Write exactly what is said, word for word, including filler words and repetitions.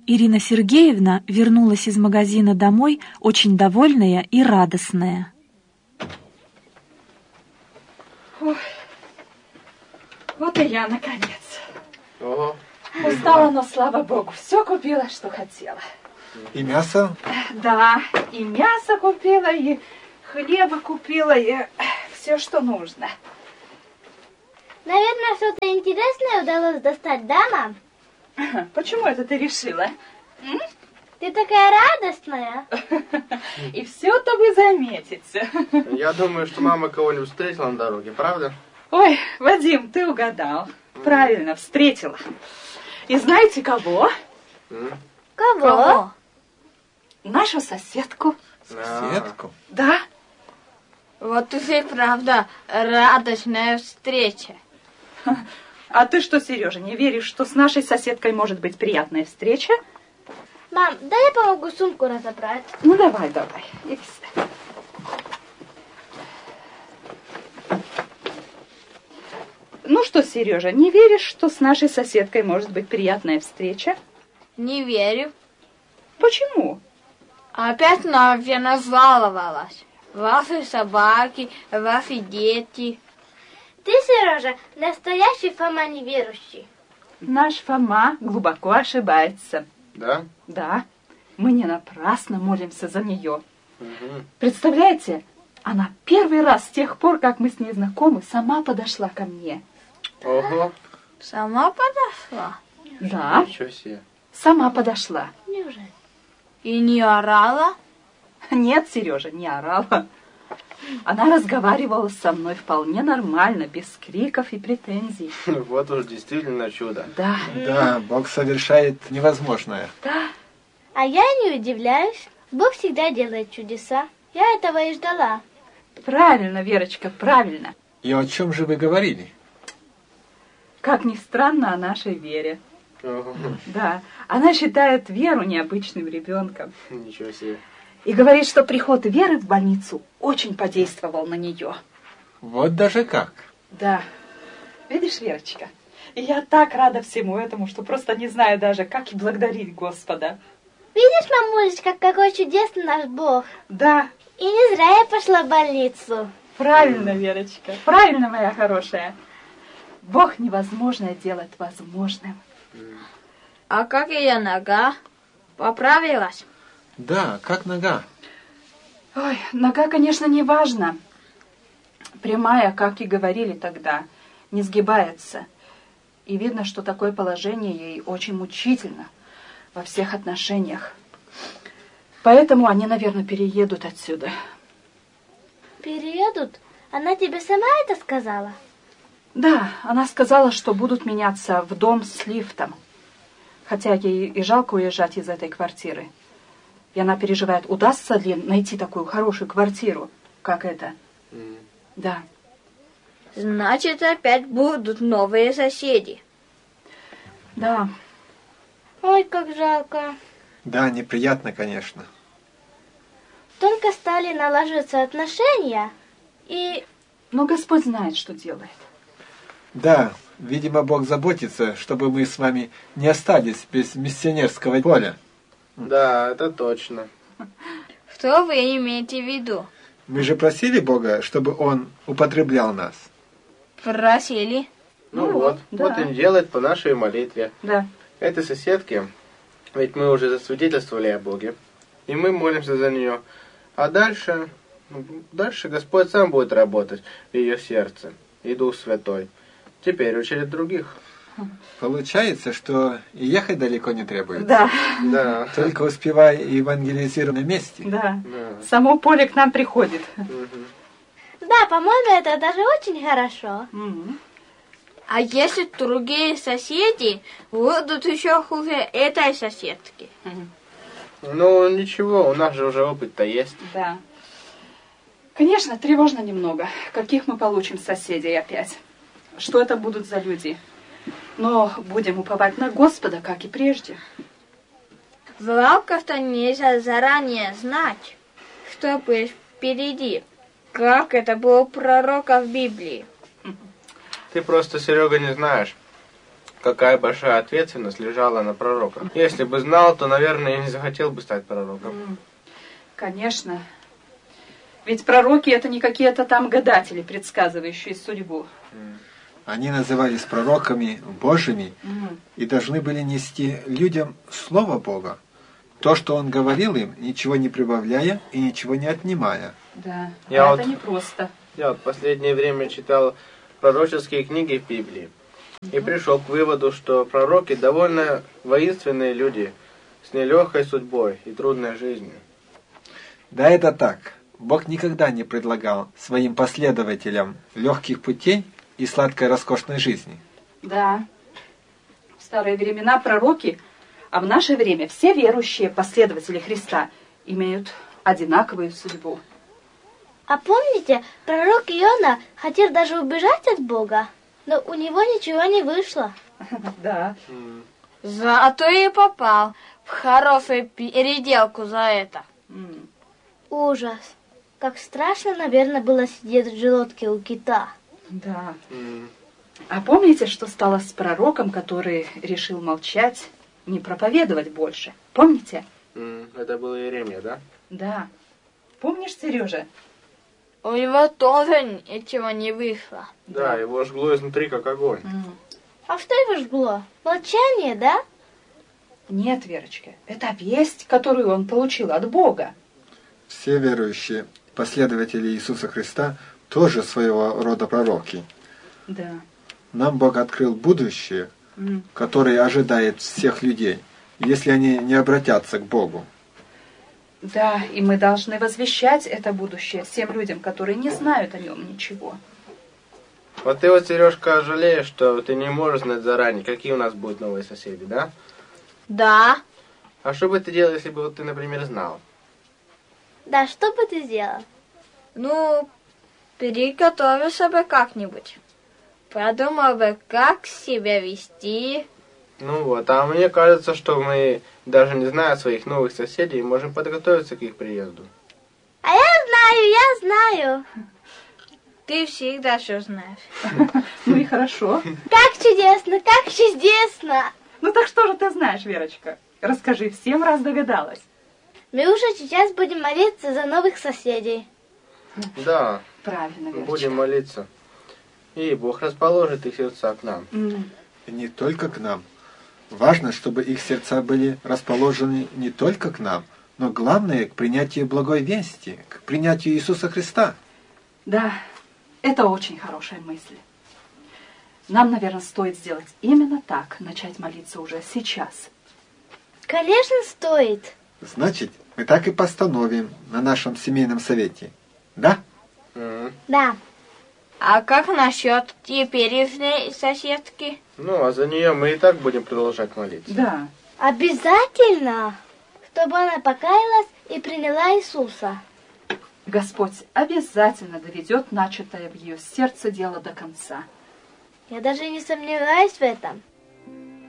Ирина Сергеевна вернулась из магазина домой очень довольная и радостная. Ой, вот и я, наконец. Ого. Устала, но, слава богу, все купила, что хотела. И мясо? Да, и мясо купила, и хлеба купила, и все, что нужно. Наверное, что-то интересное удалось достать, да, мам? Почему это ты решила? М? Ты такая радостная. И все-то вы заметите. Я думаю, что мама кого-нибудь встретила на дороге, правда? Ой, Вадим, ты угадал. Правильно, встретила. И знаете кого? М? Кого? Кого? Нашу соседку. Соседку? Да. Вот уже правда радостная встреча. А ты что, Сережа, не веришь, что с нашей соседкой может быть приятная встреча? Мам, дай я помогу сумку разобрать. Ну, давай, давай. Иди сюда. Ну что, Сережа, не веришь, что с нашей соседкой может быть приятная встреча? Не верю. Почему? Опять наверное жаловалась. Ваши собаки, ваши дети. Ты, Сережа, настоящий Фома неверующий. Наш Фома глубоко ошибается. Да? Да, мы не напрасно молимся за нее. Угу. Представляете, она первый раз с тех пор, как мы с ней знакомы, сама подошла ко мне. Ого. Сама подошла? Да, Ничего себе. сама подошла. Неужели? И не орала? Нет, Сережа, не орала. Она разговаривала со мной вполне нормально, без криков и претензий. Вот уж действительно чудо. Да. Да, Бог совершает невозможное. Да. А я не удивляюсь. Бог всегда делает чудеса. Я этого и ждала. Правильно, Верочка, правильно. И о чем же вы говорили? Как ни странно, о нашей Вере. Ого. Да, она считает Веру необычным ребенком. Ничего себе. И говорит, что приход Веры в больницу очень подействовал на нее. Вот даже как. Да. Видишь, Верочка, я так рада всему этому, что просто не знаю даже, как и благодарить Господа. Видишь, мамулечка, какой чудесный наш Бог. Да. И не зря я пошла в больницу. Правильно, Верочка, правильно, моя хорошая. Бог невозможное делает возможным. А как ее нога? Поправилась? Да, как нога. Ой, нога, конечно, не важна. Прямая, как и говорили тогда, не сгибается. И видно, что такое положение ей очень мучительно во всех отношениях. Поэтому они, наверное, переедут отсюда. Переедут? Она тебе сама это сказала? Да, она сказала, что будут меняться в дом с лифтом. Хотя ей и жалко уезжать из этой квартиры. И она переживает, удастся ли найти такую хорошую квартиру, как эта. Mm. Да. Значит, опять будут новые соседи. Да. Ой, как жалко. Да, неприятно, конечно. Только стали налаживаться отношения, и... Но Господь знает, что делает. Да, видимо, Бог заботится, чтобы мы с вами не остались без миссионерского поля. Да, это точно. Что вы имеете в виду? Мы же просили Бога, чтобы Он употреблял нас. Просили. Ну, Ну вот, вот, да. вот и делает по нашей молитве. Да. Этой соседке, ведь мы уже засвидетельствовали о Боге, и мы молимся за нее. А дальше, ну, дальше Господь сам будет работать в ее сердце, и Дух Святой. Теперь очередь других. Получается, что и ехать далеко не требуется. Да. Да. Только успевай евангелизировать на месте. Да. Да. Само поле к нам приходит. Мгм. Да, по-моему, это даже очень хорошо. Мгм. А если другие соседи будут еще хуже этой соседки? Ну, ничего, у нас же уже опыт-то есть. Да. Конечно, тревожно немного, каких мы получим соседей опять. Что это будут за люди? Но будем уповать на Господа, как и прежде. Жалко, что нельзя заранее знать, что будет впереди, как это было у пророка в Библии. Ты просто, Серега, не знаешь. какая большая ответственность лежала на пророках. Если бы знал, то, наверное, я не захотел бы стать пророком. Конечно. Ведь пророки это не какие-то там гадатели, предсказывающие судьбу. Они назывались пророками Божьими Mm. и должны были нести людям Слово Бога. То, что Он говорил им, ничего не прибавляя и ничего не отнимая. Да, Я а это вот- непросто. Я вот в последнее время читал пророческие книги в Библии и пришел к выводу, что пророки довольно воинственные люди с нелегкой судьбой и трудной жизнью. Да, это так. Бог никогда не предлагал своим последователям легких путей и сладкой роскошной жизни. Да. В старые времена пророки, а в наше время все верующие последователи Христа имеют одинаковую судьбу. А помните, пророк Иона хотел даже убежать от Бога, но у него ничего не вышло. Да. Зато и попал в хорошую переделку за это. М. Ужас. Как страшно, наверное, было сидеть в желудке у кита. Да. М. А помните, что стало с пророком, который решил молчать, не проповедовать больше? Помните? М, Это был Иеремия, да? Да. Помнишь, Сережа? У него тоже ничего не вышло. Да, его жгло изнутри, как огонь. М. А что его жгло? Молчание, да? Нет, Верочка, это весть, которую он получил от Бога. Все верующие последователи Иисуса Христа тоже своего рода пророки. Да. Нам Бог открыл будущее, М. которое ожидает всех людей, если они не обратятся к Богу. Да, и мы должны возвещать это будущее всем людям, которые не знают о нем ничего. Вот ты вот, Сережка, жалеешь, что ты не можешь знать заранее, какие у нас будут новые соседи, да? Да. А что бы ты делал, если бы вот ты, например, знал? Да, что бы ты сделал? Ну, приготовился бы как-нибудь. Продумал бы, как себя вести. Ну вот, а мне кажется, что мы, даже не зная своих новых соседей, можем подготовиться к их приезду. А я знаю, я знаю. Ты всегда все знаешь. Ну и хорошо. Как чудесно, как чудесно. Ну так что же ты знаешь, Верочка? Расскажи всем, раз догадалась. Мы уже сейчас будем молиться за новых соседей. Да, Правильно, Верочка. будем молиться. И Бог расположит их сердца к нам. М. И не только к нам. Важно, чтобы их сердца были расположены не только к нам, но главное к принятию благой вести, к принятию Иисуса Христа. Да, это очень хорошая мысль. Нам, наверное, стоит сделать именно так, начать молиться уже сейчас. Конечно, стоит. Значит, мы так и постановим на нашем семейном совете. Да? М. Да. А как насчет теперешней соседки? Ну, а за нее мы и так будем продолжать молиться. Да. Обязательно, чтобы она покаялась и приняла Иисуса. Господь обязательно доведет начатое в ее сердце дело до конца. Я даже не сомневаюсь в этом.